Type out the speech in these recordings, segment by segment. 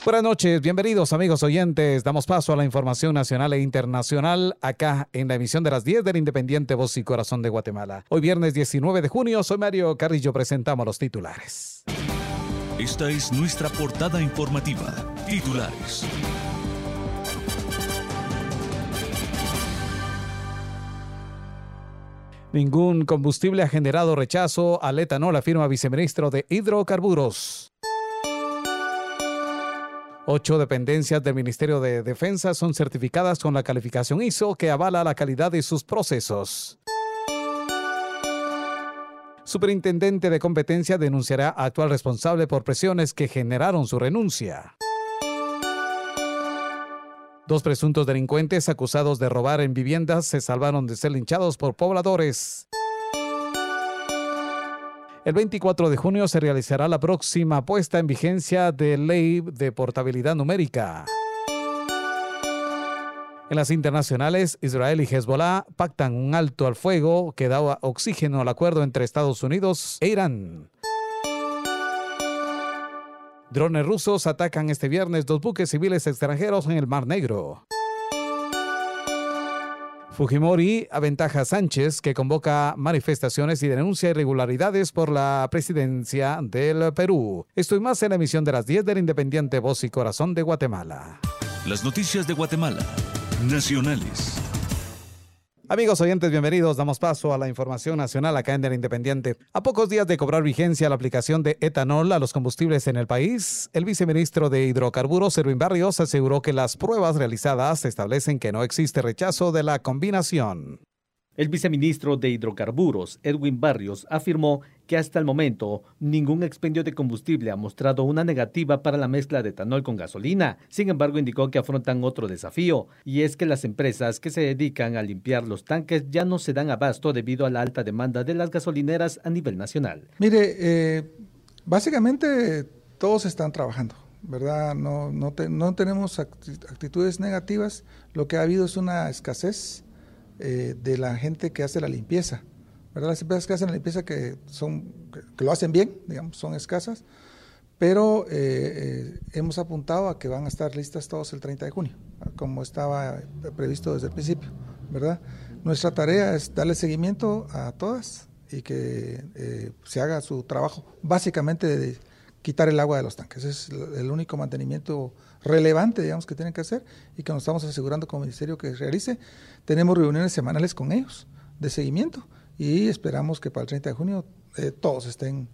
Buenas noches, bienvenidos amigos oyentes. Damos paso a la información nacional e internacional acá en la emisión de las 10 del Independiente Voz y Corazón de Guatemala. Hoy viernes 19 de junio, soy Mario Carrillo, presentamos los titulares. Esta es nuestra portada informativa. Titulares. Ningún combustible ha generado rechazo al etanol, afirma viceministro de Hidrocarburos. 8 dependencias del Ministerio de Defensa son certificadas con la calificación ISO que avala la calidad de sus procesos. Superintendente de competencia denunciará a actual responsable por presiones que generaron su renuncia. 2 presuntos delincuentes acusados de robar en viviendas se salvaron de ser linchados por pobladores. El 24 de junio se realizará la próxima puesta en vigencia de ley de portabilidad numérica. En las internacionales, Israel y Hezbollah pactan un alto al fuego que da oxígeno al acuerdo entre Estados Unidos e Irán. Drones rusos atacan este viernes 2 buques civiles extranjeros en el Mar Negro. Fujimori aventaja a Sánchez, que convoca manifestaciones y denuncia irregularidades por la presidencia del Perú. Esto y más en la emisión de las 10 del Independiente Voz y Corazón de Guatemala. Las noticias de Guatemala, nacionales. Amigos oyentes, bienvenidos. Damos paso a la información nacional acá en El Independiente. A pocos días de cobrar vigencia la aplicación de etanol a los combustibles en el país, el viceministro de Hidrocarburos, Edwin Barrios, aseguró que las pruebas realizadas establecen que no existe rechazo de la combinación. El viceministro de Hidrocarburos, Edwin Barrios, afirmó que hasta el momento ningún expendio de combustible ha mostrado una negativa para la mezcla de etanol con gasolina. Sin embargo, indicó que afrontan otro desafío, y es que las empresas que se dedican a limpiar los tanques ya no se dan abasto debido a la alta demanda de las gasolineras a nivel nacional. Mire, básicamente todos están trabajando, ¿verdad? No tenemos actitudes negativas. Lo que ha habido es una escasez de la gente que hace la limpieza, ¿verdad? Las empresas que hacen la limpieza que lo hacen bien, digamos, son escasas, pero hemos apuntado a que van a estar listas todos el 30 de junio, como estaba previsto desde el principio, ¿verdad? Nuestra tarea es darle seguimiento a todas y que se haga su trabajo, básicamente de quitar el agua de los tanques. Es el único mantenimiento relevante, digamos, que tienen que hacer y que nos estamos asegurando como ministerio que realice. Tenemos reuniones semanales con ellos de seguimiento y esperamos que para el 30 de junio todos estén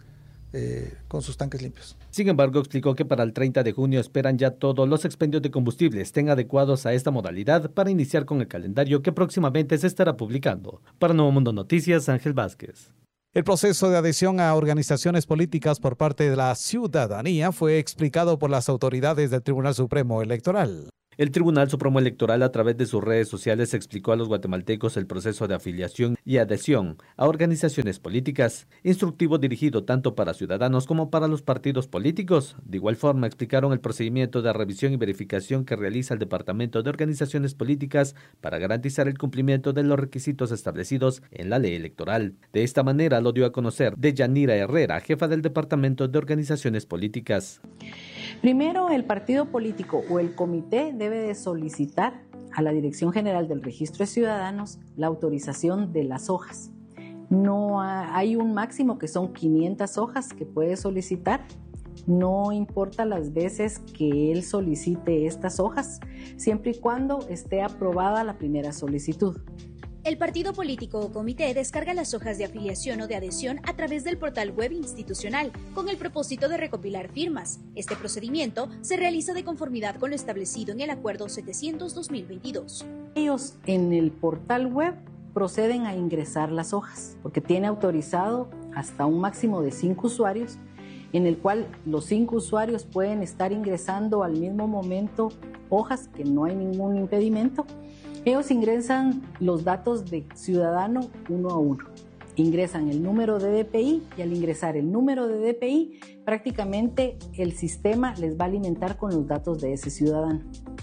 con sus tanques limpios. Sin embargo, explicó que para el 30 de junio esperan ya todos los expendios de combustible estén adecuados a esta modalidad para iniciar con el calendario que próximamente se estará publicando. Para Nuevo Mundo Noticias, Ángel Vázquez. El proceso de adhesión a organizaciones políticas por parte de la ciudadanía fue explicado por las autoridades del Tribunal Supremo Electoral. El Tribunal Supremo Electoral, a través de sus redes sociales, explicó a los guatemaltecos el proceso de afiliación y adhesión a organizaciones políticas, instructivo dirigido tanto para ciudadanos como para los partidos políticos. De igual forma, explicaron el procedimiento de revisión y verificación que realiza el Departamento de Organizaciones Políticas para garantizar el cumplimiento de los requisitos establecidos en la ley electoral. De esta manera lo dio a conocer Deyanira Herrera, jefa del Departamento de Organizaciones Políticas. Primero, el partido político o el comité debe de solicitar a la Dirección General del Registro de Ciudadanos la autorización de las hojas. No hay un máximo que son 500 hojas que puede solicitar. No importa las veces que él solicite estas hojas, siempre y cuando esté aprobada la primera solicitud. El partido político o comité descarga las hojas de afiliación o de adhesión a través del portal web institucional con el propósito de recopilar firmas. Este procedimiento se realiza de conformidad con lo establecido en el Acuerdo 700-2022. Ellos en el portal web proceden a ingresar las hojas porque tiene autorizado hasta un máximo de 5 usuarios, en el cual los 5 usuarios pueden estar ingresando al mismo momento hojas, que no hay ningún impedimento. Ellos ingresan los datos de ciudadano uno a uno. Ingresan el número de DPI y al ingresar el número de DPI, prácticamente el sistema les va a alimentar con los datos de ese ciudadano.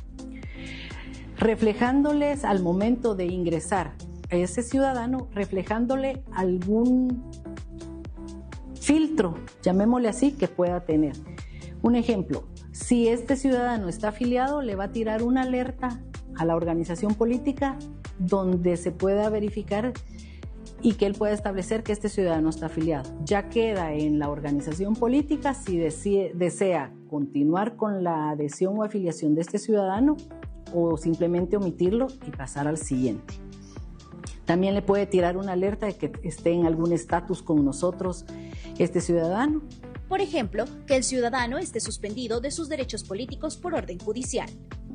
Reflejándoles al momento de ingresar a ese ciudadano, reflejándole algún filtro, llamémosle así, que pueda tener. Un ejemplo, Si este ciudadano está afiliado, le va a tirar una alerta a la organización política donde se pueda verificar y que él pueda establecer que este ciudadano está afiliado. Ya queda en la organización política si desea continuar con la adhesión o afiliación de este ciudadano o simplemente omitirlo y pasar al siguiente. También le puede tirar una alerta de que esté en algún estatus con nosotros este ciudadano. Por ejemplo, que el ciudadano esté suspendido de sus derechos políticos por orden judicial.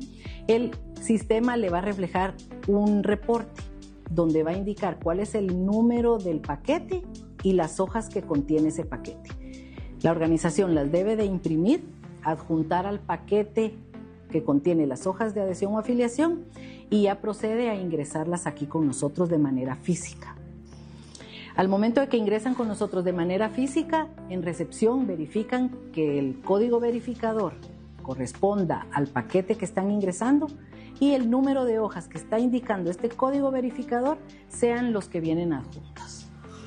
El sistema le va a reflejar un reporte donde va a indicar cuál es el número del paquete y las hojas que contiene ese paquete. La organización las debe de imprimir, adjuntar al paquete que contiene las hojas de adhesión o afiliación y ya procede a ingresarlas aquí con nosotros de manera física. Al momento de que ingresan con nosotros de manera física, en recepción verifican que el código verificador corresponda al paquete que están ingresando y el número de hojas que está indicando este código verificador sean los que vienen adjuntos,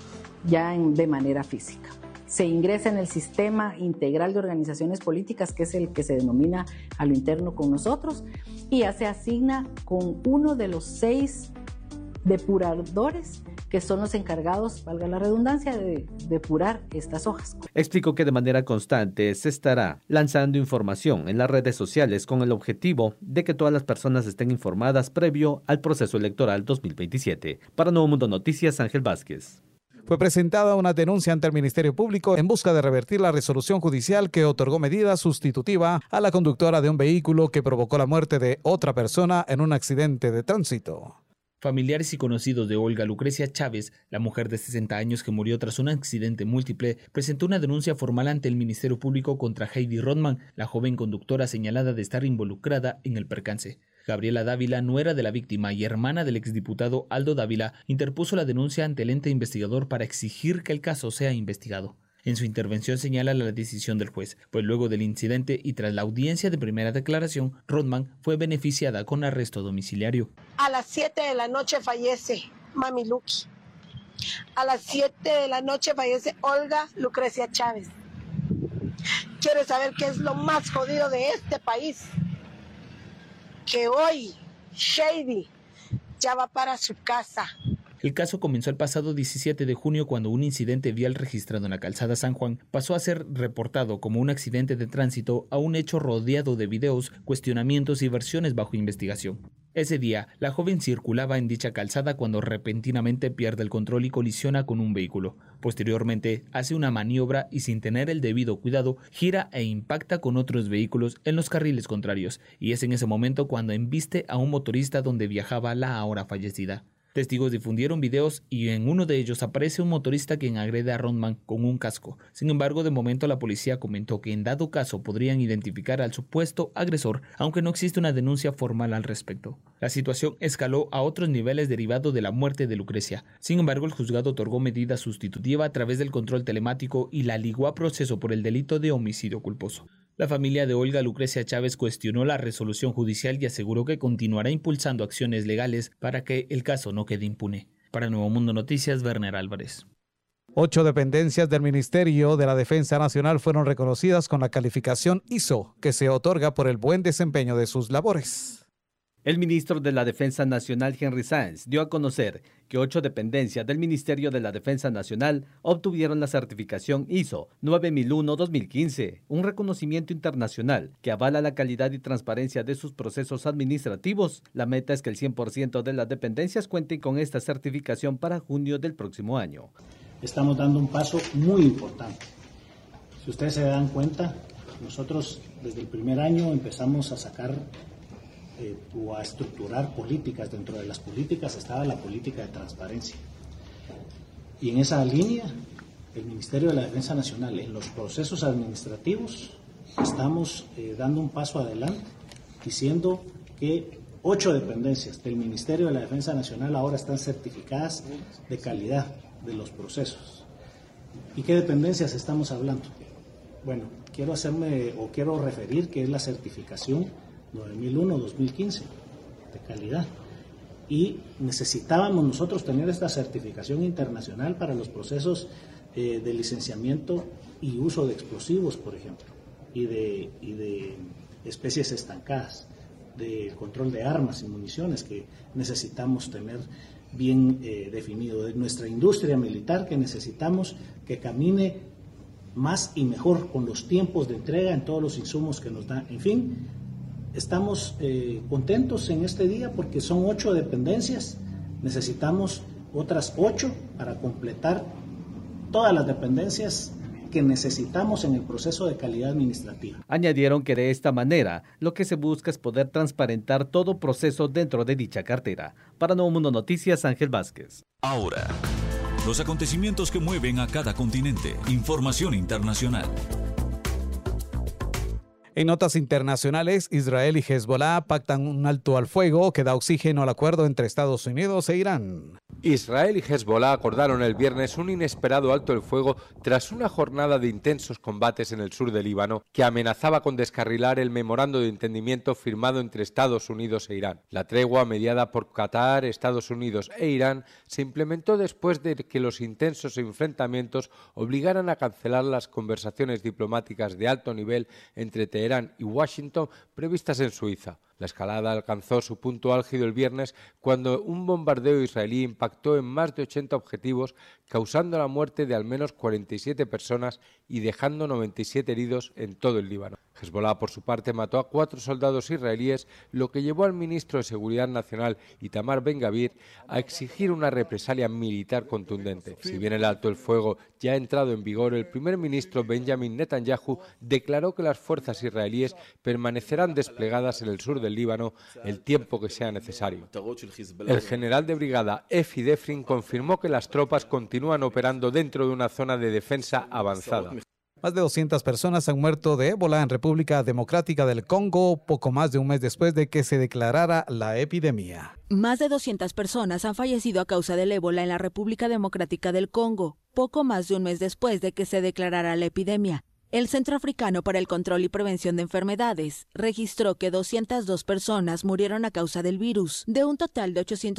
ya de manera física. Se ingresa en el sistema integral de organizaciones políticas, que es el que se denomina a lo interno con nosotros, y ya se asigna con uno de los 6 depuradores que son los encargados, valga la redundancia, de depurar estas hojas. Explicó que de manera constante se estará lanzando información en las redes sociales con el objetivo de que todas las personas estén informadas previo al proceso electoral 2027. Para Nuevo Mundo Noticias, Ángel Vázquez. Fue presentada una denuncia ante el Ministerio Público en busca de revertir la resolución judicial que otorgó medida sustitutiva a la conductora de un vehículo que provocó la muerte de otra persona en un accidente de tránsito. Familiares y conocidos de Olga Lucrecia Chávez, la mujer de 60 años que murió tras un accidente múltiple, presentó una denuncia formal ante el Ministerio Público contra Heidi Rodman, la joven conductora señalada de estar involucrada en el percance. Gabriela Dávila, nuera de la víctima y hermana del exdiputado Aldo Dávila, interpuso la denuncia ante el ente investigador para exigir que el caso sea investigado. En su intervención señala la decisión del juez, pues luego del incidente y tras la audiencia de primera declaración, Rodman fue beneficiada con arresto domiciliario. A las 7 de la noche fallece Mami Luqui. A las 7 de la noche fallece Olga Lucrecia Chávez. ¿Quieres saber qué es lo más jodido de este país? Que hoy Heidi ya va para su casa. El caso comenzó el pasado 17 de junio cuando un incidente vial registrado en la calzada San Juan pasó a ser reportado como un accidente de tránsito a un hecho rodeado de videos, cuestionamientos y versiones bajo investigación. Ese día, la joven circulaba en dicha calzada cuando repentinamente pierde el control y colisiona con un vehículo. Posteriormente, hace una maniobra y sin tener el debido cuidado, gira e impacta con otros vehículos en los carriles contrarios, y es en ese momento cuando embiste a un motorista donde viajaba la ahora fallecida. Testigos difundieron videos y en uno de ellos aparece un motorista quien agrede a Rodman con un casco. Sin embargo, de momento la policía comentó que en dado caso podrían identificar al supuesto agresor, aunque no existe una denuncia formal al respecto. La situación escaló a otros niveles derivado de la muerte de Lucrecia. Sin embargo, el juzgado otorgó medida sustitutiva a través del control telemático y la ligó a proceso por el delito de homicidio culposo. La familia de Olga Lucrecia Chávez cuestionó la resolución judicial y aseguró que continuará impulsando acciones legales para que el caso no quede impune. Para Nuevo Mundo Noticias, Werner Álvarez. 8 dependencias del Ministerio de la Defensa Nacional fueron reconocidas con la calificación ISO, que se otorga por el buen desempeño de sus labores. El ministro de la Defensa Nacional, Henry Sáenz, dio a conocer que 8 dependencias del Ministerio de la Defensa Nacional obtuvieron la certificación ISO 9001-2015, un reconocimiento internacional que avala la calidad y transparencia de sus procesos administrativos. La meta es que el 100% de las dependencias cuenten con esta certificación para junio del próximo año. Estamos dando un paso muy importante. Si ustedes se dan cuenta, nosotros desde el primer año empezamos a sacar o a estructurar políticas. Dentro de las políticas estaba la política de transparencia. Y en esa línea, el Ministerio de la Defensa Nacional, en los procesos administrativos, estamos dando un paso adelante, diciendo que 8 dependencias del Ministerio de la Defensa Nacional ahora están certificadas de calidad de los procesos. ¿Y qué dependencias estamos hablando? Bueno, quiero referir que es la certificación 9001-2015 de calidad, y necesitábamos nosotros tener esta certificación internacional para los procesos de licenciamiento y uso de explosivos, por ejemplo. y de especies estancadas, de control de armas y municiones que necesitamos tener bien definido, de nuestra industria militar que necesitamos que camine más y mejor con los tiempos de entrega en todos los insumos que nos dan. En fin, estamos contentos en este día porque son 8 dependencias, necesitamos otras 8 para completar todas las dependencias que necesitamos en el proceso de calidad administrativa. Añadieron que de esta manera lo que se busca es poder transparentar todo proceso dentro de dicha cartera. Para Nuevo Mundo Noticias, Ángel Vázquez. Ahora, los acontecimientos que mueven a cada continente. Información internacional. En notas internacionales, Israel y Hezbollah pactan un alto al fuego que da oxígeno al acuerdo entre Estados Unidos e Irán. Israel y Hezbollah acordaron el viernes un inesperado alto el fuego tras una jornada de intensos combates en el sur del Líbano que amenazaba con descarrilar el memorando de entendimiento firmado entre Estados Unidos e Irán. La tregua mediada por Qatar, Estados Unidos e Irán se implementó después de que los intensos enfrentamientos obligaran a cancelar las conversaciones diplomáticas de alto nivel entre Teherán y Washington previstas en Suiza. La escalada alcanzó su punto álgido el viernes cuando un bombardeo israelí impactó en más de 80 objetivos, causando la muerte de al menos 47 personas y dejando 97 heridos en todo el Líbano. Hezbollah, por su parte, mató a 4 soldados israelíes, lo que llevó al ministro de Seguridad Nacional, Itamar Ben-Gavir, a exigir una represalia militar contundente. Si bien el alto el fuego ya ha entrado en vigor, el primer ministro Benjamin Netanyahu declaró que las fuerzas israelíes permanecerán desplegadas en el sur del Líbano el tiempo que sea necesario. El general de brigada Efi Defrin confirmó que las tropas continúan operando dentro de una zona de defensa avanzada. Más de 200 personas han muerto de ébola en República Democrática del Congo, poco más de un mes después de que se declarara la epidemia. Más de 200 personas han fallecido a causa del ébola en la República Democrática del Congo, poco más de un mes después de que se declarara la epidemia. El Centro Africano para el Control y Prevención de Enfermedades registró que 202 personas murieron a causa del virus, de un total de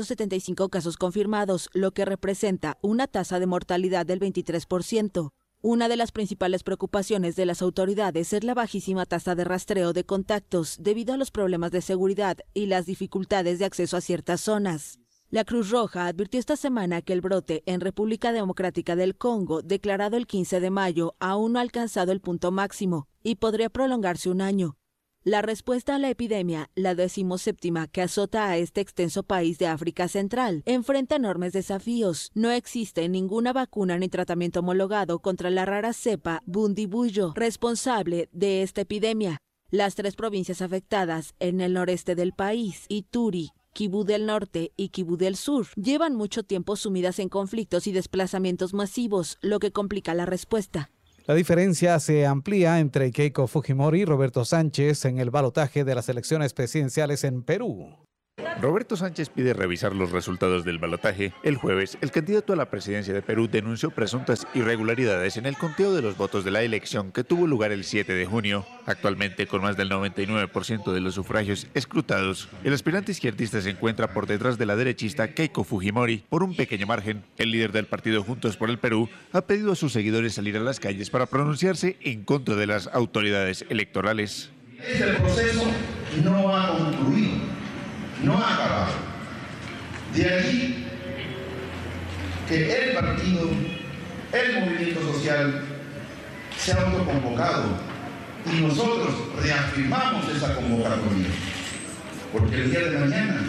875 casos confirmados, lo que representa una tasa de mortalidad del 23%. Una de las principales preocupaciones de las autoridades es la bajísima tasa de rastreo de contactos debido a los problemas de seguridad y las dificultades de acceso a ciertas zonas. La Cruz Roja advirtió esta semana que el brote en República Democrática del Congo, declarado el 15 de mayo, aún no ha alcanzado el punto máximo y podría prolongarse un año. La respuesta a la epidemia, la 17ª que azota a este extenso país de África Central, enfrenta enormes desafíos. No existe ninguna vacuna ni tratamiento homologado contra la rara cepa Bundibugyo, responsable de esta epidemia. Las 3 provincias afectadas en el noreste del país, Ituri, Kibú del Norte y Kibú del Sur, llevan mucho tiempo sumidas en conflictos y desplazamientos masivos, lo que complica la respuesta. La diferencia se amplía entre Keiko Fujimori y Roberto Sánchez en el balotaje de las elecciones presidenciales en Perú. Roberto Sánchez pide revisar los resultados del balotaje. El jueves, el candidato a la presidencia de Perú denunció presuntas irregularidades en el conteo de los votos de la elección que tuvo lugar el 7 de junio. Actualmente, con más del 99% de los sufragios escrutados, el aspirante izquierdista se encuentra por detrás de la derechista Keiko Fujimori por un pequeño margen. El líder del partido Juntos por el Perú ha pedido a sus seguidores salir a las calles para pronunciarse en contra de las autoridades electorales. Este proceso no ha concluido. No ha acabado. De allí que el partido, el movimiento social, se ha autoconvocado y nosotros reafirmamos esa convocatoria. Porque el día de mañana,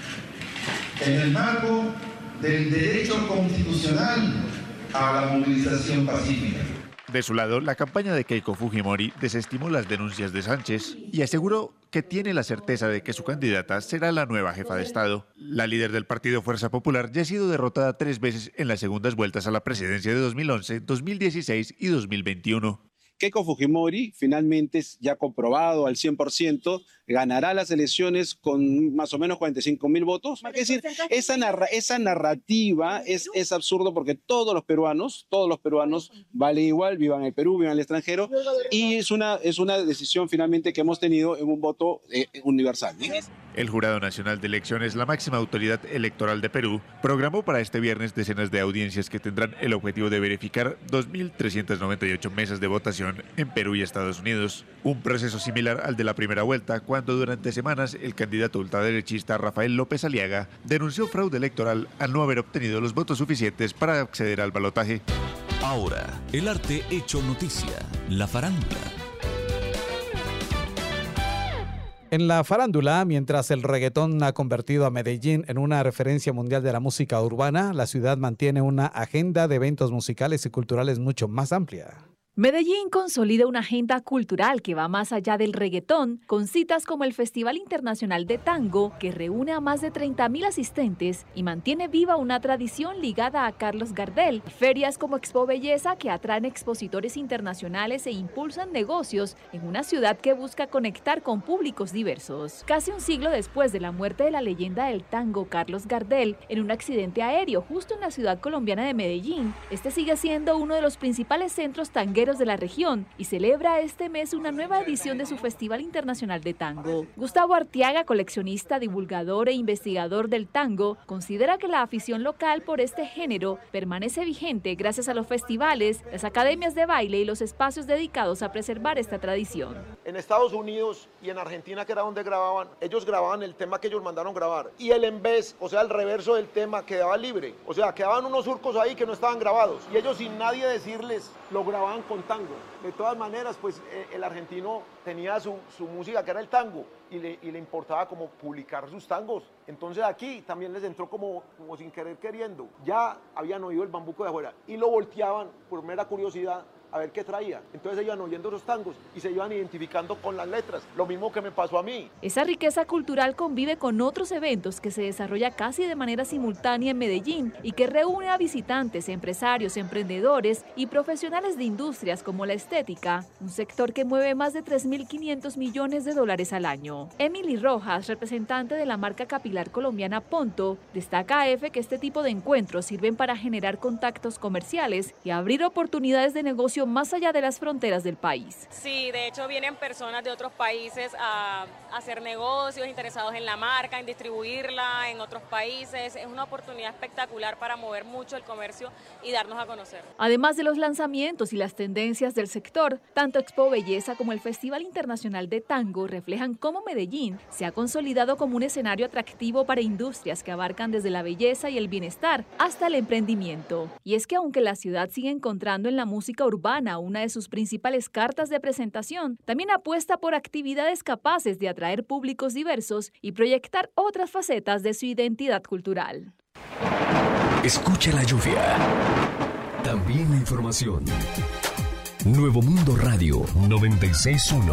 en el marco del derecho constitucional a la movilización pacífica. De su lado, la campaña de Keiko Fujimori desestimó las denuncias de Sánchez y aseguró que tiene la certeza de que su candidata será la nueva jefa de Estado. La líder del partido Fuerza Popular ya ha sido derrotada 3 veces en las segundas vueltas a la presidencia de 2011, 2016 y 2021. Keiko Fujimori finalmente ya comprobado al 100%, ganará las elecciones con más o menos 45.000 votos. Es decir, esa narrativa es absurdo porque todos los peruanos valen igual, vivan en el Perú, vivan en el extranjero, y es una decisión finalmente que hemos tenido en un voto universal. El Jurado Nacional de Elecciones, la máxima autoridad electoral de Perú, programó para este viernes decenas de audiencias que tendrán el objetivo de verificar 2.398 mesas de votación en Perú y Estados Unidos. Un proceso similar al de la primera vuelta, cuando durante semanas el candidato ultraderechista Rafael López Aliaga denunció fraude electoral al no haber obtenido los votos suficientes para acceder al balotaje. Ahora, el arte hecho noticia, la farándula. En la farándula, mientras el reggaetón ha convertido a Medellín en una referencia mundial de la música urbana, la ciudad mantiene una agenda de eventos musicales y culturales mucho más amplia. Medellín consolida una agenda cultural que va más allá del reggaetón, con citas como el Festival Internacional de Tango, que reúne a más de 30.000 asistentes y mantiene viva una tradición ligada a Carlos Gardel, ferias como Expo Belleza, que atraen expositores internacionales e impulsan negocios en una ciudad que busca conectar con públicos diversos. Casi un siglo después de la muerte de la leyenda del tango Carlos Gardel en un accidente aéreo justo en la ciudad colombiana de Medellín, este sigue siendo uno de los principales centros tangueros de la región y celebra este mes una nueva edición de su Festival Internacional de Tango. Gustavo Arteaga, coleccionista, divulgador e investigador del tango, considera que la afición local por este género permanece vigente gracias a los festivales, las academias de baile y los espacios dedicados a preservar esta tradición. En Estados Unidos y en Argentina, que era donde grababan, ellos grababan el tema que ellos mandaron grabar y el en vez, o sea, el reverso del tema quedaba libre, o sea, quedaban unos surcos ahí que no estaban grabados y ellos sin nadie decirles lo grababan con tango. De todas maneras, pues el argentino tenía su música que era el tango y le importaba como publicar sus tangos. Entonces aquí también les entró como sin querer queriendo. Ya habían oído el bambuco de afuera y lo volteaban por mera curiosidad a ver qué traía. Entonces iban oyendo esos tangos y se iban identificando con las letras. Lo mismo que me pasó a mí. Esa riqueza cultural convive con otros eventos que se desarrolla casi de manera simultánea en Medellín y que reúne a visitantes, empresarios, emprendedores y profesionales de industrias como la estética, un sector que mueve más de 3.500 millones de dólares al año. Emily Rojas, representante de la marca capilar colombiana Ponto, destaca a EFE que este tipo de encuentros sirven para generar contactos comerciales y abrir oportunidades de negocio más allá de las fronteras del país. Sí, de hecho vienen personas de otros países a hacer negocios, interesados en la marca, en distribuirla en otros países. Es una oportunidad espectacular para mover mucho el comercio y darnos a conocer. Además de los lanzamientos y las tendencias del sector, tanto Expo Belleza como el Festival Internacional de Tango reflejan cómo Medellín se ha consolidado como un escenario atractivo para industrias que abarcan desde la belleza y el bienestar hasta el emprendimiento. Y es que aunque la ciudad sigue encontrando en la música urbana una de sus principales cartas de presentación, también apuesta por actividades capaces de atraer públicos diversos y proyectar otras facetas de su identidad cultural. Escucha la lluvia. También la información. Nuevo Mundo Radio 96.1.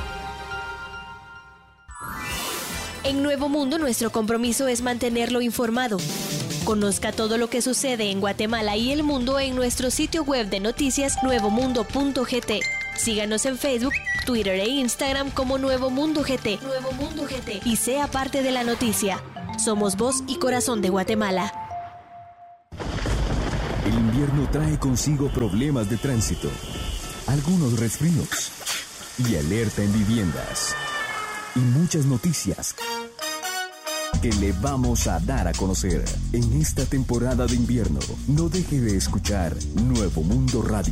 En Nuevo Mundo, nuestro compromiso es mantenerlo informado. Conozca todo lo que sucede en Guatemala y el mundo en nuestro sitio web de noticias nuevomundo.gt. Síganos en Facebook, Twitter e Instagram como Nuevo Mundo GT. Nuevo Mundo GT. Y sea parte de la noticia. Somos voz y corazón de Guatemala. El invierno trae consigo problemas de tránsito, algunos resfríos y alerta en viviendas. Y muchas noticias que le vamos a dar a conocer en esta temporada de invierno. No deje de escuchar Nuevo Mundo Radio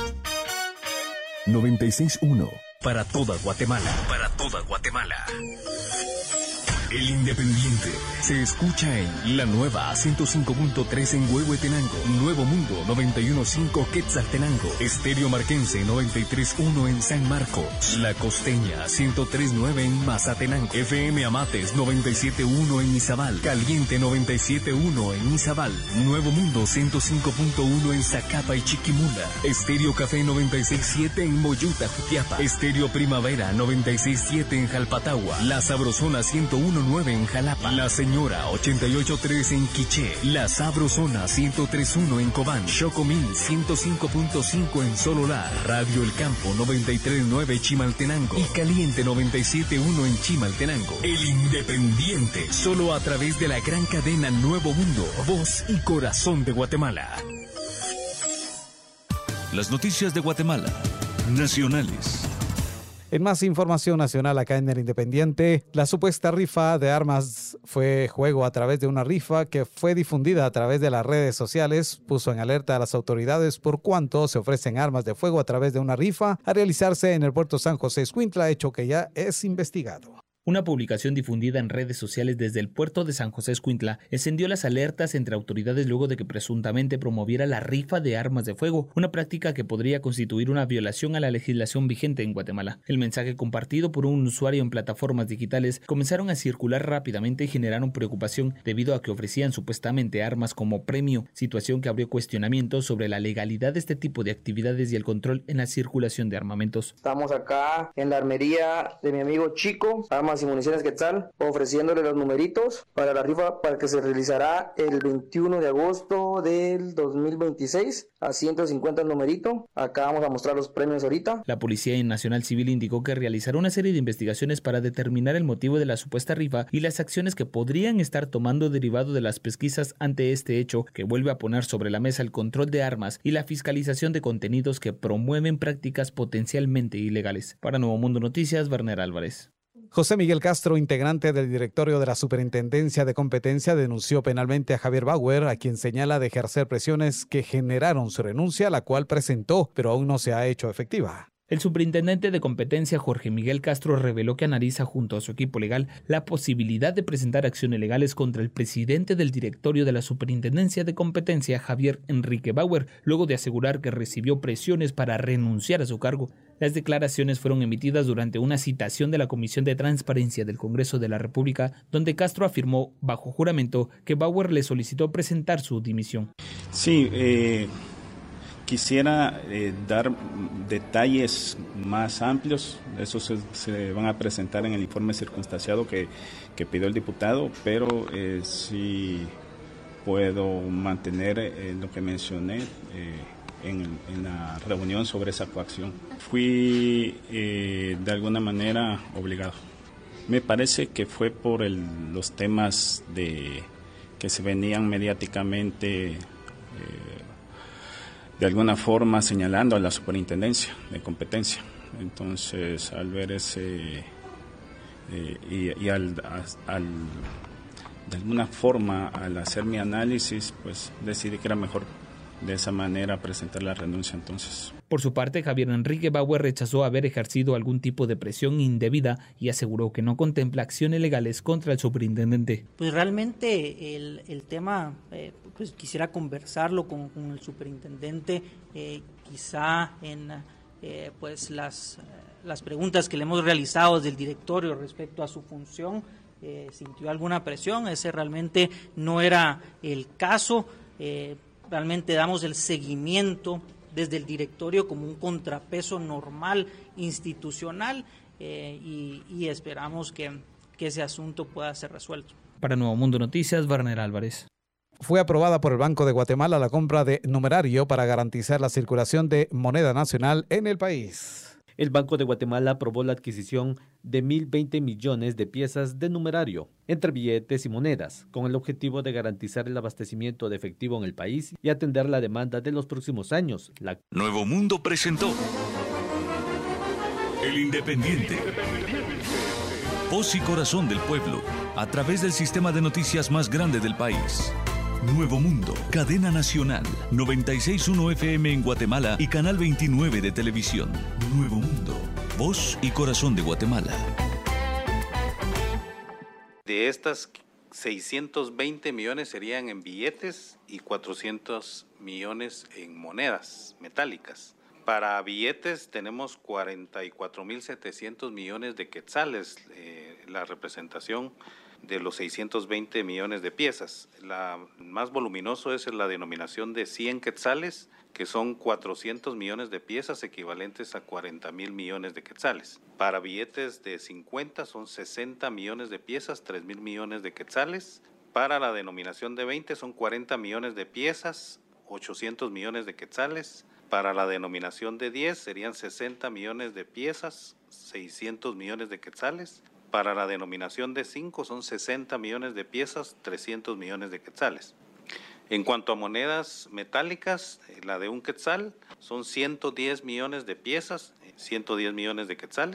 96.1 para toda Guatemala. Para toda Guatemala. El Independiente se escucha en la nueva 105.3 en Huehuetenango, Nuevo Mundo 91.5 Quetzaltenango, Estéreo Marquense 93.1 en San Marcos, La Costeña 103.9 en Mazatenango, FM Amates 97.1 en Izabal, Caliente 97.1 en Izabal, Nuevo Mundo 105.1 en Zacapa y Chiquimula, Estéreo Café 96.7 en Moyuta, Jutiapa, Estéreo Primavera 96.7 en Jalpatagua, La Sabrosona 101.9 en Jalapa, La Señora 88.3 en Quiché, La Sabrosona 103.1 en Cobán, Chocomil 105.5 en Sololá, Radio El Campo 93.9 Chimaltenango y Caliente 97.1 en Chimaltenango. El Independiente, solo a través de la gran cadena Nuevo Mundo, voz y corazón de Guatemala. Las noticias de Guatemala, nacionales. En más información nacional acá en El Independiente, la supuesta rifa de armas fue juego a través de una rifa que fue difundida a través de las redes sociales, puso en alerta a las autoridades por cuánto se ofrecen armas de fuego a través de una rifa a realizarse en el puerto San José Escuintla, hecho que ya es investigado. Una publicación difundida en redes sociales desde el puerto de San José Escuintla encendió las alertas entre autoridades luego de que presuntamente promoviera la rifa de armas de fuego, una práctica que podría constituir una violación a la legislación vigente en Guatemala. El mensaje compartido por un usuario en plataformas digitales comenzaron a circular rápidamente y generaron preocupación debido a que ofrecían supuestamente armas como premio, situación que abrió cuestionamientos sobre la legalidad de este tipo de actividades y el control en la circulación de armamentos. Estamos acá en la armería de mi amigo Chico, armas y municiones Quetzal, ofreciéndole los numeritos para la rifa para que se realizará el 21 de agosto del 2026 a 150 el numerito. Acá vamos a mostrar los premios ahorita. La Policía Nacional Civil indicó que realizará una serie de investigaciones para determinar el motivo de la supuesta rifa y las acciones que podrían estar tomando derivado de las pesquisas ante este hecho, que vuelve a poner sobre la mesa el control de armas y la fiscalización de contenidos que promueven prácticas potencialmente ilegales. Para Nuevo Mundo Noticias, Werner Álvarez. José Miguel Castro, integrante del directorio de la Superintendencia de Competencia, denunció penalmente a Javier Bauer, a quien señala de ejercer presiones que generaron su renuncia, la cual presentó, pero aún no se ha hecho efectiva. El superintendente de competencia Jorge Miguel Castro reveló que analiza junto a su equipo legal la posibilidad de presentar acciones legales contra el presidente del directorio de la Superintendencia de Competencia, Javier Enrique Bauer, luego de asegurar que recibió presiones para renunciar a su cargo. Las declaraciones fueron emitidas durante una citación de la Comisión de Transparencia del Congreso de la República, donde Castro afirmó bajo juramento que Bauer le solicitó presentar su dimisión. Sí, quisiera dar detalles más amplios, esos se van a presentar en el informe circunstanciado que pidió el diputado, pero sí puedo mantener lo que mencioné en la reunión sobre esa coacción. Fui de alguna manera obligado. Me parece que fue por los temas que se venían mediáticamente de alguna forma señalando a la Superintendencia de Competencia. Entonces, al ver ese de alguna forma al hacer mi análisis, pues decidí que era mejor de esa manera presentar la renuncia entonces. Por su parte, Javier Enrique Bauer rechazó haber ejercido algún tipo de presión indebida y aseguró que no contempla acciones legales contra el superintendente. Pues realmente el tema, pues quisiera conversarlo con el superintendente, quizá en pues las preguntas que le hemos realizado desde el directorio respecto a su función, sintió alguna presión. Ese realmente no era el caso. Realmente damos el seguimiento desde el directorio como un contrapeso normal, institucional, y esperamos que ese asunto pueda ser resuelto. Para Nuevo Mundo Noticias, Werner Álvarez. Fue aprobada por el Banco de Guatemala la compra de numerario para garantizar la circulación de moneda nacional en el país. El Banco de Guatemala aprobó la adquisición de 1.020 millones de piezas de numerario entre billetes y monedas, con el objetivo de garantizar el abastecimiento de efectivo en el país y atender la demanda de los próximos años. Nuevo Mundo presentó El Independiente. Voz y corazón del pueblo, a través del sistema de noticias más grande del país. Nuevo Mundo, cadena nacional, 96.1 FM en Guatemala y canal 29 de televisión. Nuevo Mundo, voz y corazón de Guatemala. De estas 620 millones serían en billetes y 400 millones en monedas metálicas. Para billetes tenemos 44.700 millones de quetzales, la representación de los 620 millones de piezas. La más voluminoso es la denominación de 100 quetzales, que son 400 millones de piezas equivalentes a 40.000 millones de quetzales. Para billetes de 50 son 60 millones de piezas, 3.000 millones de quetzales. Para la denominación de 20 son 40 millones de piezas, 800 millones de quetzales. Para la denominación de 10 serían 60 millones de piezas, 600 millones de quetzales. Para la denominación de 5 son 60 millones de piezas, 300 millones de quetzales. En cuanto a monedas metálicas, la de un quetzal son 110 millones de piezas, 110 millones de quetzales.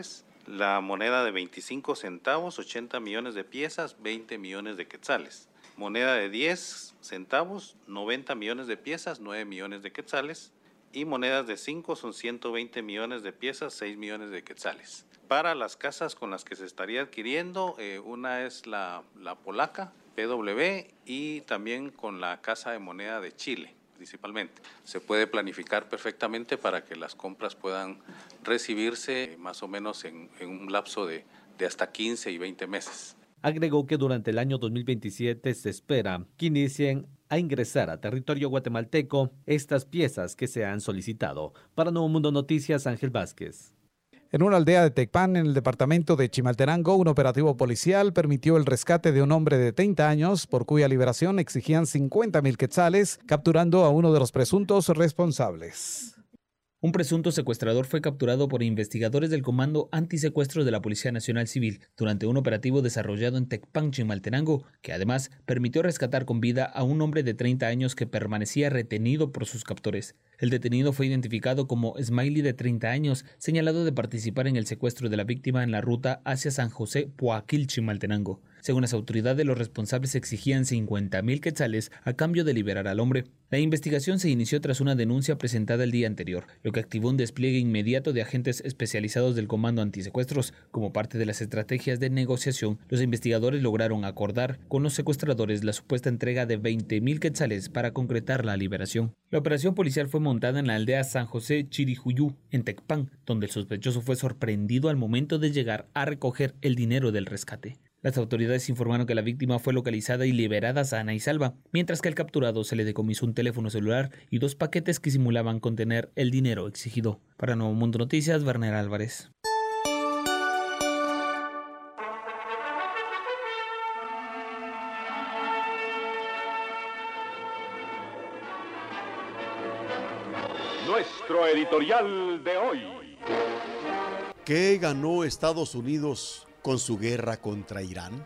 La moneda de 25 centavos, 80 millones de piezas, 20 millones de quetzales. Moneda de 10 centavos, 90 millones de piezas, 9 millones de quetzales. Y monedas de 5 son 120 millones de piezas, 6 millones de quetzales. Para las casas con las que se estaría adquiriendo, una es la polaca, PW, y también con la Casa de Moneda de Chile, principalmente. Se puede planificar perfectamente para que las compras puedan recibirse más o menos en un lapso de hasta 15 y 20 meses. Agregó que durante el año 2027 se espera que inicien a ingresar a territorio guatemalteco estas piezas que se han solicitado. Para Nuevo Mundo Noticias, Ángel Vázquez. En una aldea de Tecpan, en el departamento de Chimaltenango, un operativo policial permitió el rescate de un hombre de 30 años, por cuya liberación exigían 50,000 quetzales, capturando a uno de los presuntos responsables. Un presunto secuestrador fue capturado por investigadores del Comando Antisecuestro de la Policía Nacional Civil durante un operativo desarrollado en Tecpan, Chimaltenango, que además permitió rescatar con vida a un hombre de 30 años que permanecía retenido por sus captores. El detenido fue identificado como Smiley, de 30 años, señalado de participar en el secuestro de la víctima en la ruta hacia San José, Poaquil, Chimaltenango. Según las autoridades, los responsables exigían 50,000 quetzales a cambio de liberar al hombre. La investigación se inició tras una denuncia presentada el día anterior, lo que activó un despliegue inmediato de agentes especializados del Comando Antisecuestros. Como parte de las estrategias de negociación, los investigadores lograron acordar con los secuestradores la supuesta entrega de 20,000 quetzales para concretar la liberación. La operación policial fue montada en la aldea San José Chirijuyú, en Tecpan, donde el sospechoso fue sorprendido al momento de llegar a recoger el dinero del rescate. Las autoridades informaron que la víctima fue localizada y liberada sana y salva, mientras que al capturado se le decomisó un teléfono celular y 2 paquetes que simulaban contener el dinero exigido. Para Nuevo Mundo Noticias, Werner Álvarez. Nuestro editorial de hoy. ¿Qué ganó Estados Unidos con su guerra contra Irán?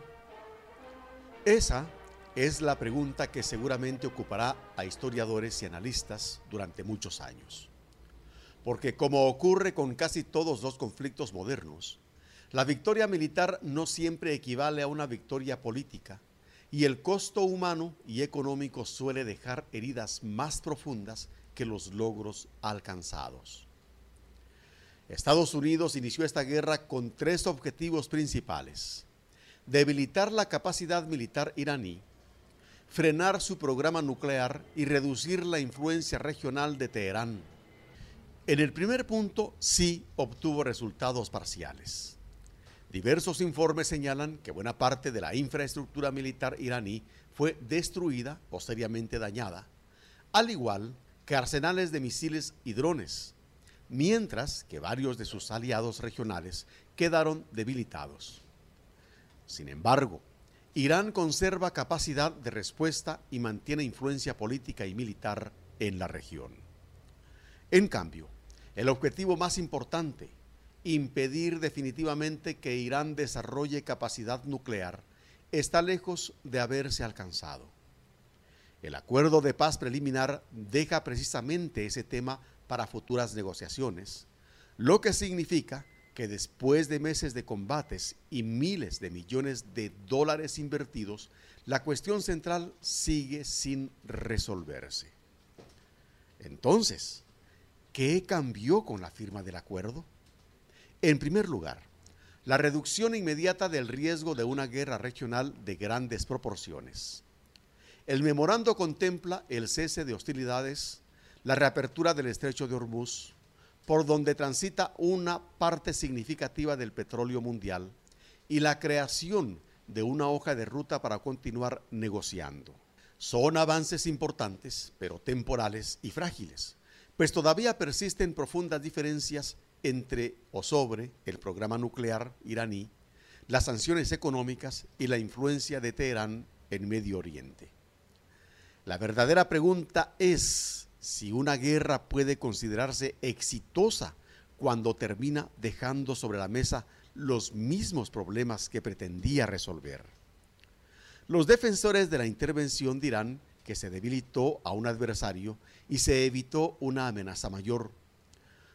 Esa es la pregunta que seguramente ocupará a historiadores y analistas durante muchos años. Porque como ocurre con casi todos los conflictos modernos, la victoria militar no siempre equivale a una victoria política, y el costo humano y económico suele dejar heridas más profundas que los logros alcanzados. Estados Unidos inició esta guerra con 3 objetivos principales: debilitar la capacidad militar iraní, frenar su programa nuclear y reducir la influencia regional de Teherán. En el primer punto sí obtuvo resultados parciales. Diversos informes señalan que buena parte de la infraestructura militar iraní fue destruida o seriamente dañada, al igual que arsenales de misiles y drones, mientras que varios de sus aliados regionales quedaron debilitados. Sin embargo, Irán conserva capacidad de respuesta y mantiene influencia política y militar en la región. En cambio, el objetivo más importante, impedir definitivamente que Irán desarrolle capacidad nuclear, está lejos de haberse alcanzado. El acuerdo de paz preliminar deja precisamente ese tema para futuras negociaciones, lo que significa que después de meses de combates y miles de millones de dólares invertidos, la cuestión central sigue sin resolverse. Entonces, ¿qué cambió con la firma del acuerdo? En primer lugar, la reducción inmediata del riesgo de una guerra regional de grandes proporciones. El memorando contempla el cese de hostilidades, la reapertura del estrecho de Hormuz, por donde transita una parte significativa del petróleo mundial, y la creación de una hoja de ruta para continuar negociando. Son avances importantes, pero temporales y frágiles, pues todavía persisten profundas diferencias entre o sobre el programa nuclear iraní, las sanciones económicas y la influencia de Teherán en Medio Oriente. La verdadera pregunta es si una guerra puede considerarse exitosa cuando termina dejando sobre la mesa los mismos problemas que pretendía resolver. Los defensores de la intervención dirán que se debilitó a un adversario y se evitó una amenaza mayor.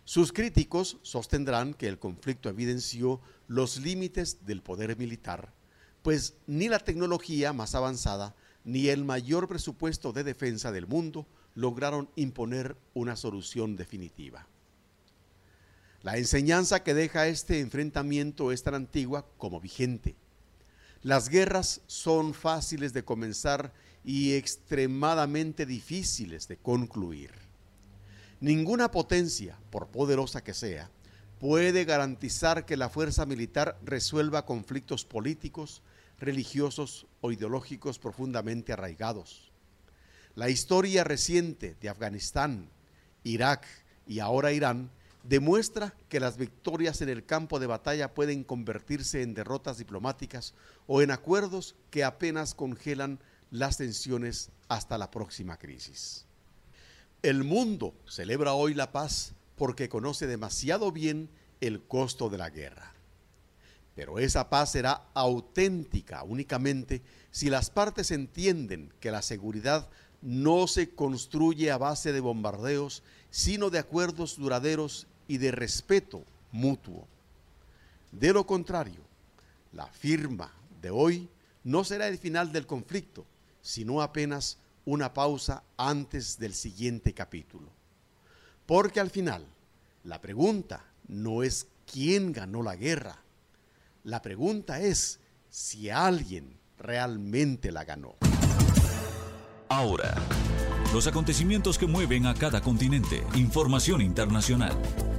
Sus críticos sostendrán que el conflicto evidenció los límites del poder militar, pues ni la tecnología más avanzada ni el mayor presupuesto de defensa del mundo lograron imponer una solución definitiva. La enseñanza que deja este enfrentamiento es tan antigua como vigente. Las guerras son fáciles de comenzar y extremadamente difíciles de concluir. Ninguna potencia, por poderosa que sea, puede garantizar que la fuerza militar resuelva conflictos políticos, religiosos o ideológicos profundamente arraigados. La historia reciente de Afganistán, Irak y ahora Irán demuestra que las victorias en el campo de batalla pueden convertirse en derrotas diplomáticas o en acuerdos que apenas congelan las tensiones hasta la próxima crisis. El mundo celebra hoy la paz porque conoce demasiado bien el costo de la guerra. Pero esa paz será auténtica únicamente si las partes entienden que la seguridad no se construye a base de bombardeos, sino de acuerdos duraderos y de respeto mutuo. De lo contrario, la firma de hoy no será el final del conflicto, sino apenas una pausa antes del siguiente capítulo. Porque al final, la pregunta no es quién ganó la guerra. La pregunta es si alguien realmente la ganó. Ahora, los acontecimientos que mueven a cada continente. Información internacional.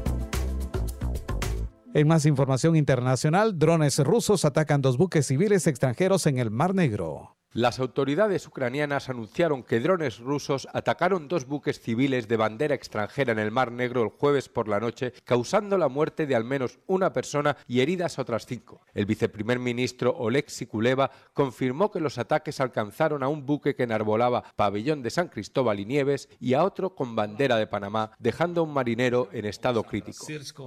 En más información internacional, drones rusos atacan 2 buques civiles extranjeros en el Mar Negro. Las autoridades ucranianas anunciaron que drones rusos atacaron 2 buques civiles de bandera extranjera en el Mar Negro el jueves por la noche, causando la muerte de al menos una persona y heridas a otras 5. El viceprimer ministro Oleksiy Kuleba confirmó que los ataques alcanzaron a un buque que enarbolaba pabellón de San Cristóbal y Nieves y a otro con bandera de Panamá, dejando a un marinero en estado crítico.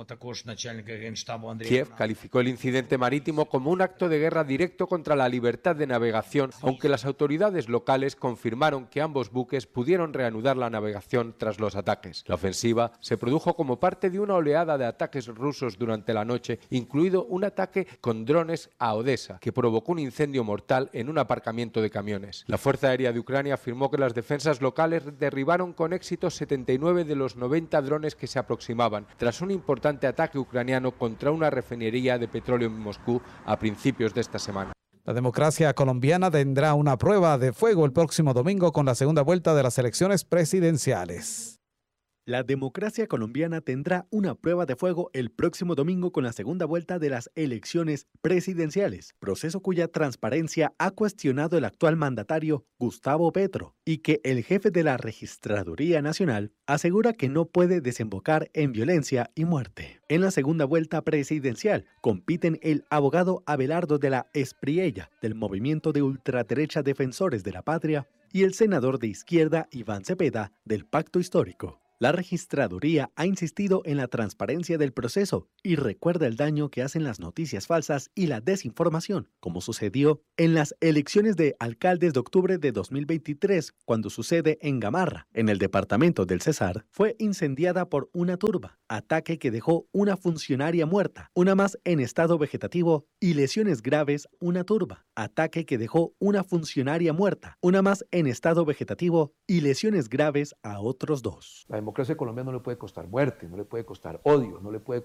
Kiev calificó el incidente marítimo como un acto de guerra directo contra la libertad de navegación, aunque las autoridades locales confirmaron que ambos buques pudieron reanudar la navegación tras los ataques. La ofensiva se produjo como parte de una oleada de ataques rusos durante la noche, incluido un ataque con drones a Odessa, que provocó un incendio mortal en un aparcamiento de camiones. La Fuerza Aérea de Ucrania afirmó que las defensas locales derribaron con éxito 79 de los 90 drones que se aproximaban, tras un importante ataque ucraniano contra una refinería de petróleo en Moscú a principios de esta semana. La democracia colombiana tendrá una prueba de fuego el próximo domingo con la segunda vuelta de las elecciones presidenciales. La democracia colombiana tendrá una prueba de fuego el próximo domingo con la segunda vuelta de las elecciones presidenciales, proceso cuya transparencia ha cuestionado el actual mandatario Gustavo Petro y que el jefe de la Registraduría Nacional asegura que no puede desembocar en violencia y muerte. En la segunda vuelta presidencial compiten el abogado Abelardo de la Espriella del movimiento de ultraderecha Defensores de la Patria y el senador de izquierda Iván Cepeda del Pacto Histórico. La registraduría ha insistido en la transparencia del proceso y recuerda el daño que hacen las noticias falsas y la desinformación, como sucedió en las elecciones de alcaldes de octubre de 2023, cuando su sede en Gamarra, en el departamento del Cesar, fue incendiada por una turba, ataque que dejó una funcionaria muerta, una más en estado vegetativo y lesiones graves, una turba, ataque que dejó una funcionaria muerta, una más en estado vegetativo y lesiones graves a otros 2. La democracia colombiana no le puede costar muerte, no le puede costar odio, no le puede